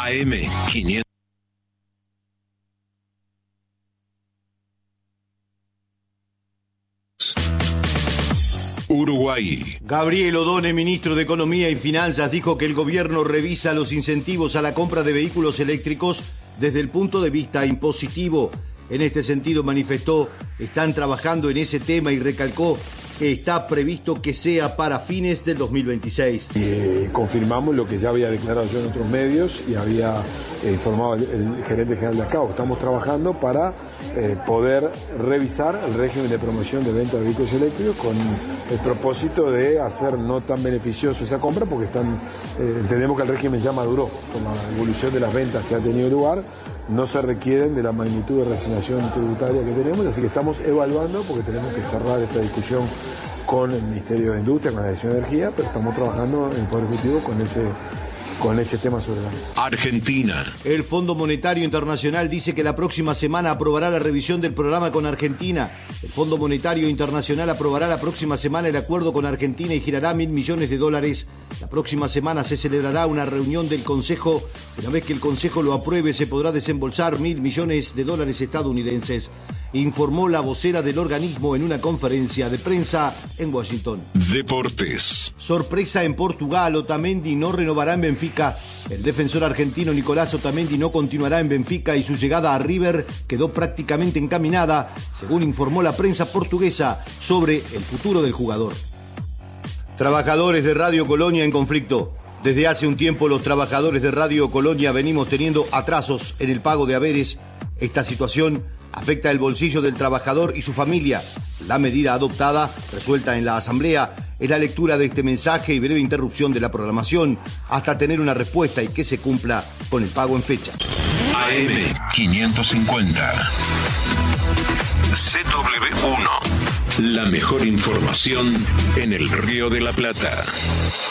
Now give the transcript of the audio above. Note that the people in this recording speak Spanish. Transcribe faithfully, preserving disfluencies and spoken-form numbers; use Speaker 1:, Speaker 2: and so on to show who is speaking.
Speaker 1: A M quinientos. Uruguay.
Speaker 2: Gabriel Odone, ministro de Economía y Finanzas, dijo que el gobierno revisa los incentivos a la compra de vehículos eléctricos desde el punto de vista impositivo. En este sentido manifestó, están trabajando en ese tema y recalcó que está previsto que sea para fines del dos mil veintiséis.
Speaker 3: Eh, confirmamos lo que ya había declarado yo en otros medios y había eh, informado el, el gerente general de ACAO. Estamos trabajando para eh, poder revisar el régimen de promoción de venta de vehículos eléctricos con el propósito de hacer no tan beneficioso esa compra, porque están, eh, entendemos que el régimen ya maduró con la evolución de las ventas que ha tenido lugar. No se requieren de la magnitud de reasignación tributaria que tenemos, así que estamos evaluando, porque tenemos que cerrar esta discusión con el Ministerio de Industria, con la Dirección de Energía, pero estamos trabajando en el Poder Ejecutivo con ese, con ese tema sobre la mesa.
Speaker 1: Argentina.
Speaker 2: El Fondo Monetario Internacional dice que la próxima semana aprobará la revisión del programa con Argentina. El Fondo Monetario Internacional aprobará la próxima semana el acuerdo con Argentina y girará mil millones de dólares. La próxima semana se celebrará una reunión del Consejo. Una vez que el Consejo lo apruebe, se podrá desembolsar mil millones de dólares estadounidenses, informó la vocera del organismo en una conferencia de prensa en Washington.
Speaker 1: Deportes.
Speaker 2: Sorpresa en Portugal, Otamendi no renovará en Benfica. El defensor argentino Nicolás Otamendi no continuará en Benfica y su llegada a River quedó prácticamente encaminada, según informó la prensa portuguesa sobre el futuro del jugador. Trabajadores de Radio Colonia en conflicto. Desde hace un tiempo los trabajadores de Radio Colonia venimos teniendo atrasos en el pago de haberes. Esta situación afecta el bolsillo del trabajador y su familia. La medida adoptada, resuelta en la Asamblea, es la lectura de este mensaje y breve interrupción de la programación hasta tener una respuesta y que se cumpla con el pago en fecha.
Speaker 1: A M quinientos cincuenta. C W uno. La mejor información en el Río de la Plata.